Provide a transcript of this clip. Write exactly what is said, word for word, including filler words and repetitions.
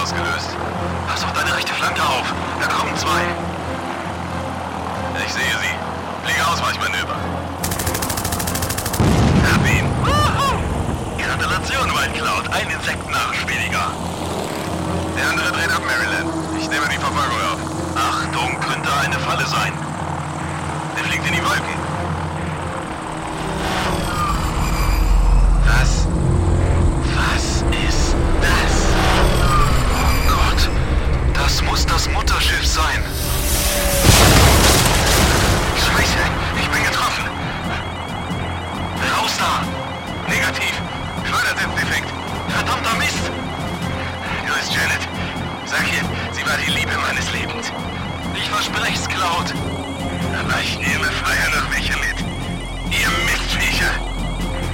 ausgelöst. Pass auf deine rechte Flanke auf. Da kommen zwei. Ich sehe sie. Fliege Ausweichmanöver. Hab ihn. Woohoo! Gratulation, White Cloud. Ein Insektennarrisch weniger. Der andere dreht ab, Maryland. Ich nehme die Verfolgung auf. Achtung, könnte eine Falle sein. Er fliegt in die Wolken.